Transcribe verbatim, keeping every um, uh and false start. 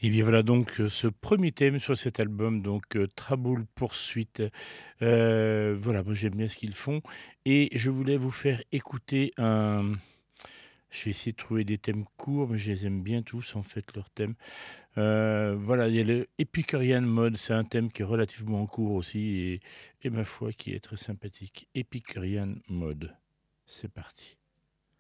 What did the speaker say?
Et bien voilà donc heu, ce premier thème sur cet album donc heu, Traboul Poursuite. Heu, voilà, moi j'aime bien ce qu'ils font et je voulais vous faire écouter un je vais essayer de trouver des thèmes courts, mais je les aime bien tous en fait leurs thèmes. Heu, voilà, il y a le Epicurean Mode, c'est un thème qui est relativement court aussi et et ma foi qui est très sympathique. Epicurean Mode. C'est parti.